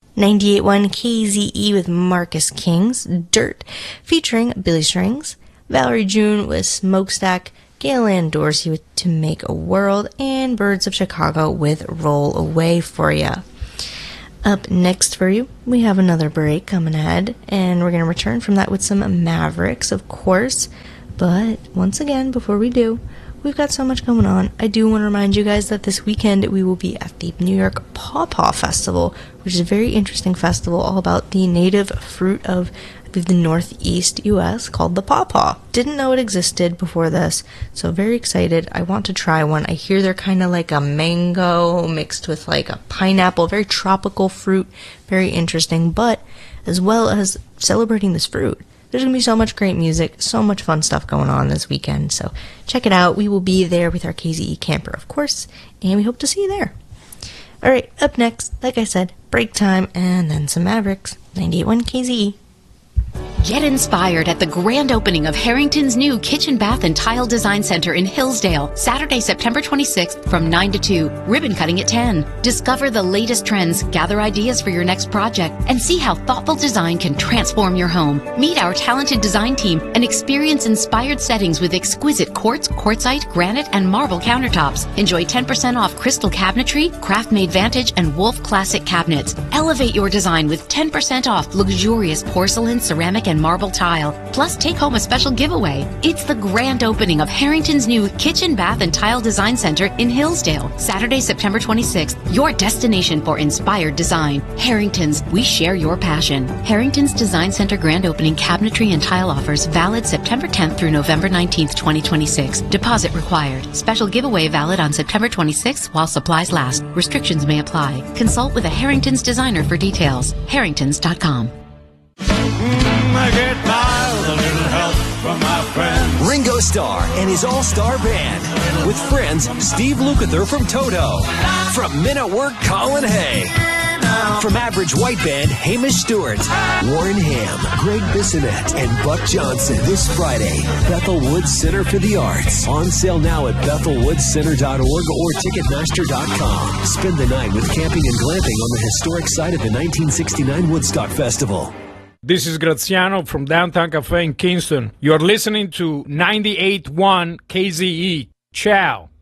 98.1 KZE with Marcus King's Dirt, featuring Billy Strings, Valerie June with Smokestack, Gail Ann Dorsey with To Make a World, and Birds of Chicago with Roll Away for Ya. Up next for you, we have another break coming ahead, and we're going to return from that with some Mavericks, of course. But once again, before we do, we've got so much going on. I do want to remind you guys that this weekend we will be at the New York Pawpaw Festival, which is a very interesting festival all about the native fruit of the Northeast U.S. called the pawpaw. Didn't know it existed before this, so very excited. I want to try one. I hear they're kind of like a mango mixed with like a pineapple, very tropical fruit, very interesting, but as well as celebrating this fruit, there's going to be so much great music, so much fun stuff going on this weekend, so check it out. We will be there with our KZE camper, of course, and we hope to see you there. Alright, up next, like I said, break time, and then some Mavericks. 98.1 KZE. Get inspired at the grand opening of Harrington's new Kitchen, Bath, and Tile Design Center in Hillsdale, Saturday, September 26th from 9 to 2, ribbon cutting at 10. Discover the latest trends, gather ideas for your next project, and see how thoughtful design can transform your home. Meet our talented design team and experience inspired settings with exquisite quartz, quartzite, granite, and marble countertops. Enjoy 10% off crystal cabinetry, craft-made Vantage, and Wolf Classic cabinets. Elevate your design with 10% off luxurious porcelain, ceramic, and marble tile. Plus, take home a special giveaway. It's the grand opening of Harrington's new Kitchen, Bath, and Tile Design Center in Hillsdale, Saturday, September 26th. Your destination for inspired design. Harrington's, we share your passion. Harrington's Design Center grand opening cabinetry and tile offers valid September 10th through November 19th, 2026. Deposit required. Special giveaway valid on September 26th while supplies last. Restrictions may apply. Consult with a Harrington's designer for details. Harringtons.com. I get by with a little help from my friends. Ringo Starr and his all-star band. With friends Steve Lukather from Toto. From Men at Work, Colin Hay. From Average White Band, Hamish Stewart. Warren Ham, Greg Bissonette, and Buck Johnson. This Friday, Bethel Woods Center for the Arts. On sale now at bethelwoodscenter.org or ticketmaster.com. Spend the night with camping and glamping on the historic site of the 1969 Woodstock Festival. This is Graziano from Downtown Cafe in Kingston. You're listening to 98.1 KZE. Ciao.